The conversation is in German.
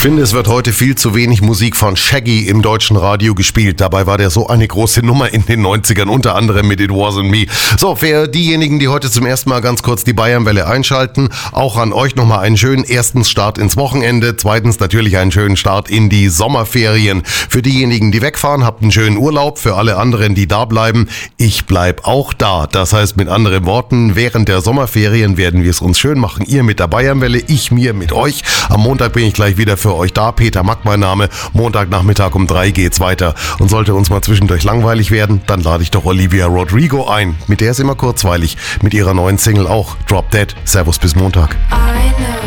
finde, es wird heute viel zu wenig Musik von Shaggy im deutschen Radio gespielt. Dabei war der so eine große Nummer in den 90ern, unter anderem mit It Wasn't Me. So, für diejenigen, die heute zum ersten Mal ganz kurz die Bayernwelle einschalten, auch an euch nochmal einen schönen ersten Start ins Wochenende. Zweitens natürlich einen schönen Start in die Sommerferien. Für diejenigen, die wegfahren, habt einen schönen Urlaub. Für alle anderen, die da bleiben, ich bleib auch da. Das heißt mit anderen Worten, während der Sommerferien werden wir es uns schön machen. Ihr mit der Bayernwelle, ich mir mit euch. Am Montag bin ich gleich wieder für euch da. Peter Mack mein Name. Montagnachmittag um 3 geht's weiter. Und sollte uns mal zwischendurch langweilig werden, dann lade ich doch Olivia Rodrigo ein. Mit der ist immer kurzweilig. Mit ihrer neuen Single auch. Drop Dead. Servus bis Montag.